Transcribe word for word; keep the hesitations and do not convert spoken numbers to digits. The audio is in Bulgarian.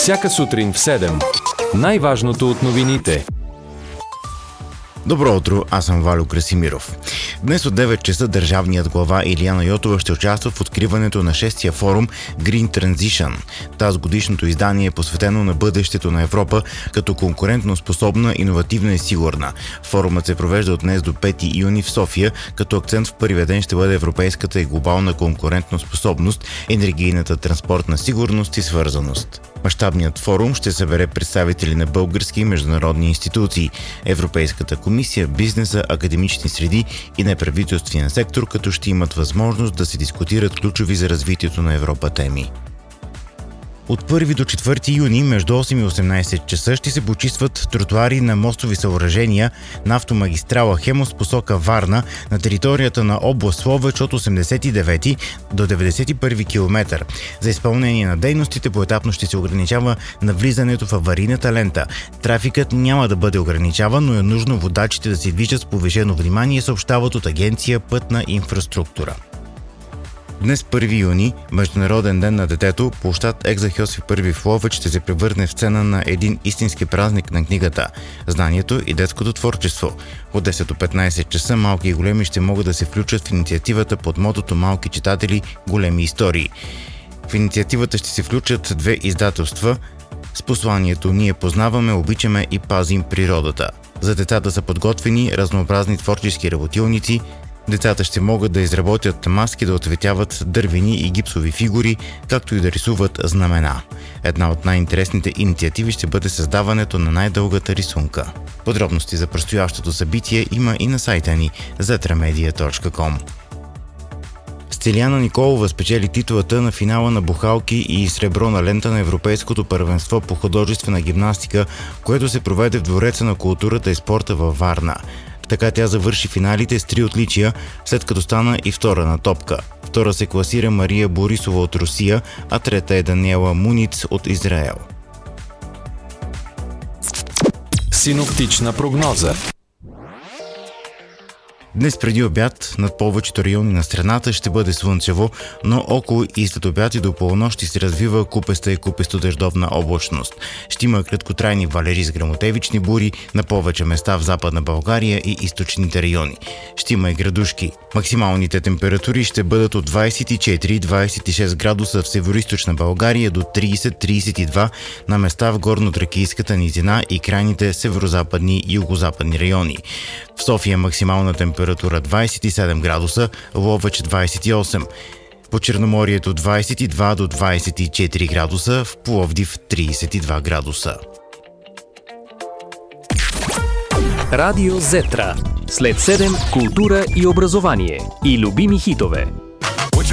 Всяка сутрин в седем. Най-важното от новините. Добро утро, аз съм Валю Красимиров. Днес от девет часа държавният глава Илияна Йотова ще участва в откриването на шестия форум Green Transition. Тази годишното издание е посветено на бъдещето на Европа като конкурентно способна, иновативна и сигурна. Форумът се провежда от днес до пети юни в София, като акцент в първия ден ще бъде европейската и глобална конкурентно способност, енергийната транспортна сигурност и свързаност. Мащабният форум ще събере представители на български и международни институции, Европейската комисия, бизнеса, академични среди и неправителствения сектор, като ще имат възможност да се дискутират ключови за развитието на Европа теми. От първи до четвърти юни между осем и осемнайсет часа ще се почистват тротуари на мостови съоръжения на автомагистрала Хемус посока Варна на територията на област Ловеч от осемдесет и девети до деветдесет и първи километър. За изпълнение на дейностите поетапно ще се ограничава навлизането в аварийната лента. Трафикът няма да бъде ограничаван, но е нужно водачите да се движат с повишено внимание, съобщават от Агенция Пътна инфраструктура. Днес, първи юни, Международен ден на детето, площад Екза Хьосиф първи в Ловеч ще се превърне в сцена на един истински празник на книгата, знанието и детското творчество. От десет до петнайсет часа малки и големи ще могат да се включат в инициативата под мотото «Малки читатели, големи истории». В инициативата ще се включат две издателства с посланието «Ние познаваме, обичаме и пазим природата». За децата са подготвени разнообразни творчески работилници. Децата ще могат да изработят маски, да ответяват дървени и гипсови фигури, както и да рисуват знамена. Една от най-интересните инициативи ще бъде създаването на най-дългата рисунка. Подробности за предстоящото събитие има и на сайта ни зетра медия точка ком. Стиляна Николова спечели титулата на финала на бухалки и сребро на лента на Европейското първенство по художествена гимнастика, което се проведе в Двореца на културата и спорта във Варна. Така тя завърши финалите с три отличия, след като стана и втора на топка. Втора се класира Мария Борисова от Русия, а трета е Даниела Муниц от Израел. Синоптична прогноза. Днес преди обяд над повечето райони на страната ще бъде слънчево, но около и след обяд и до полунощ ще се развива купеста и купесто-дъждовна облачност. Ще има краткотрайни валежи с гръмотевични бури на повече места в Западна България и източните райони. Ще има и градушки. Максималните температури ще бъдат от двайсет и четири до двайсет и шест градуса в североизточна България до трийсет до трийсет и два на места в горнотракийската низина и крайните северозападни и югозападни райони. В София максимална температура двайсет и седем градуса, Ловеч двайсет и осем. По Черноморието двайсет и два до двайсет и четири градуса, в Пловдив трийсет и два градуса. Радио Зетра. След седем култура и образование и любими хитове.